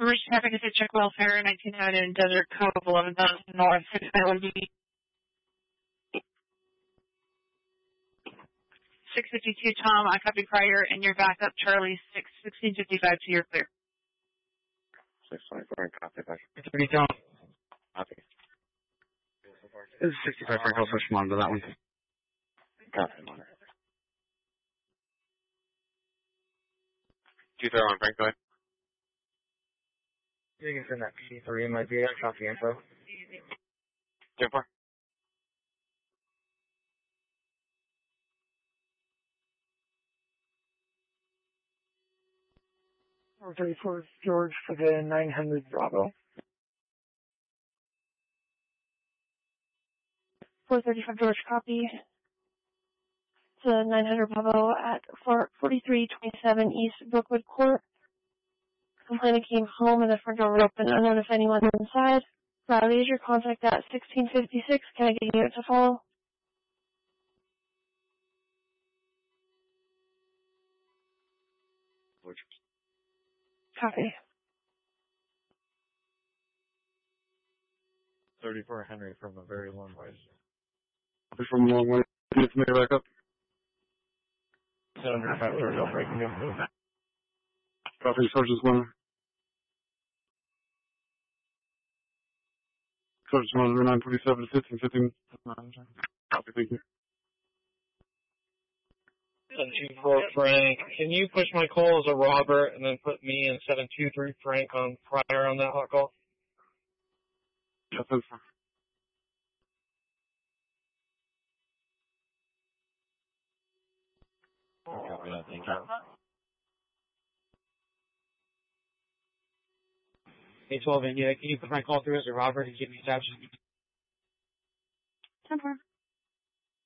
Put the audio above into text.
Rich Advocacy Check Welfare, 1909 in Desert Cove, 11,000 North, 691B. 652 Tom, I copy prior, and your backup Charlie 1655 to your clear. 624 and copy back. 30 Tom. Copy. This is 65 Frank. I'll switch him on to that one. Copy, monitor. 231 Frank, go ahead. You can send that P3 in my data. Copy info. 2-4. Or 34 George for the 900 Bravo. 435 George, copy. To 900 Bravo at 4327 East Brookwood Court. Complainant came home and the front door was open. Unknown if anyone inside. Riley is your contact at 1656. Can I get a unit to follow? Copy. 34 Henry from a very long way. From a long way. Get me back up. 700 George, I'll break him. Copy, Sergeant 1. Sergeant 1, 927 1515. Copy, thank you. 724 Frank. Can you push my call as a Robert and then put me and 723 Frank on prior on that hot call? Yes, that's fine. Copy that, thank you. 812 India, can you put my call through as a Robert and give me tabs? 10-4.